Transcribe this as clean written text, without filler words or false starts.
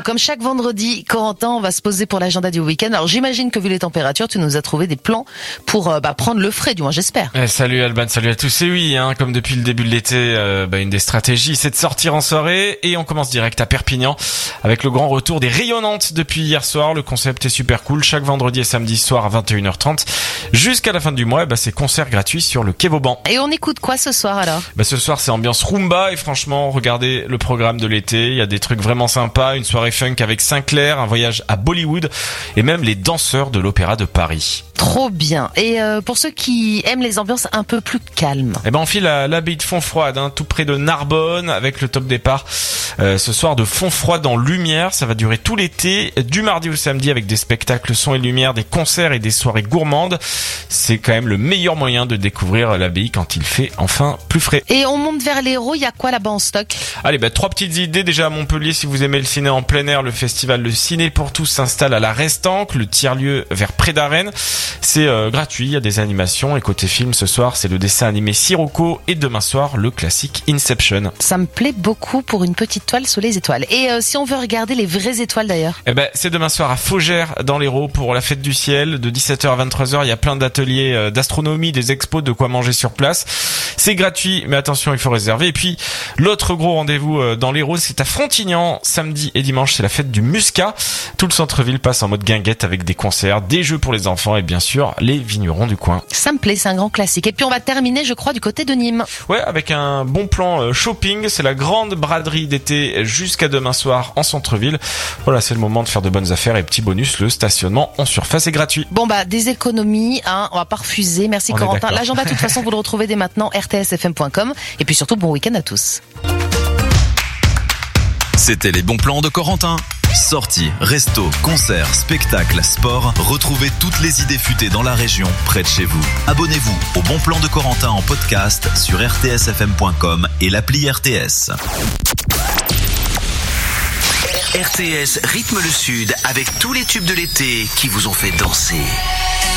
Comme chaque vendredi, Corentin, on va se poser pour l'agenda du week-end. Alors j'imagine que vu les températures, tu nous as trouvé des plans pour prendre le frais, du moins j'espère. Salut Alban, salut à tous. Et oui, comme depuis le début de l'été, une des stratégies, c'est de sortir en soirée. Et on commence direct à Perpignan avec le grand retour des Rayonnantes depuis hier soir. Le concept est super cool. Chaque vendredi et samedi soir à 21h30 jusqu'à la fin du mois, c'est concert gratuit sur le quai Vauban. Et on écoute quoi ce soir alors ? Ce soir c'est ambiance rumba et franchement, regardez le programme de l'été. Il y a des trucs vraiment sympas, une soirée funk avec Sinclair, un voyage à Bollywood et même les danseurs de l'Opéra de Paris. Trop bien. Et pour ceux qui aiment les ambiances un peu plus calmes. On file à l'abbaye de Fontfroide, tout près de Narbonne, avec le top départ ce soir de Fontfroide en lumière. Ça va durer tout l'été, du mardi au samedi, avec des spectacles son et lumière, des concerts et des soirées gourmandes. C'est quand même le meilleur moyen de découvrir l'abbaye quand il fait enfin plus frais. Et on monte vers l'Hérault, il y a quoi là-bas en stock ? Allez, 3 petites idées. Déjà à Montpellier, si vous aimez le ciné en plein air, le festival Le Ciné pour tous s'installe à la Restanque, le tiers-lieu vers près d'Arène. C'est gratuit, il y a des animations et côté film ce soir, c'est le dessin animé Sirocco et demain soir, le classique Inception. Ça me plaît beaucoup pour une petite toile sous les étoiles. Et si on veut regarder les vraies étoiles d'ailleurs ? C'est demain soir à Faugères dans l'Hérault pour la fête du ciel. De 17h à 23h, il y a plein d'ateliers d'astronomie, des expos, de quoi manger sur place. C'est gratuit, mais attention, il faut réserver. Et puis, l'autre gros rendez-vous dans l'Hérault, c'est à Frontignan. Samedi et dimanche, c'est la fête du Muscat. Tout le centre-ville passe en mode guinguette avec des concerts, des jeux pour les enfants et bien sûr, les vignerons du coin. Ça me plaît, c'est un grand classique. Et puis on va terminer, je crois, du côté de Nîmes. Ouais, avec un bon plan shopping. C'est la grande braderie d'été jusqu'à demain soir en centre-ville. Voilà, c'est le moment de faire de bonnes affaires et petit bonus, le stationnement en surface est gratuit. Des économies, on va pas refuser. Merci Corentin. L'agenda, de toute façon, vous le retrouvez dès maintenant, rtsfm.com. Et puis surtout, bon week-end à tous. C'était les bons plans de Corentin. Sorties, restos, concerts, spectacles, sport. Retrouvez toutes les idées futées dans la région, près de chez vous. Abonnez-vous au Bon Plan de Corentin en podcast sur rtsfm.com et l'appli RTS. RTS rythme le Sud avec tous les tubes de l'été qui vous ont fait danser.